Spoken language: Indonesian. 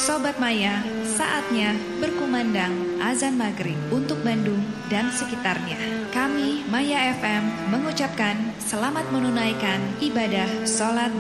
Sobat Maya, saatnya berkumandang azan maghrib untuk Bandung dan sekitarnya. Kami Maya FM mengucapkan selamat menunaikan ibadah sholat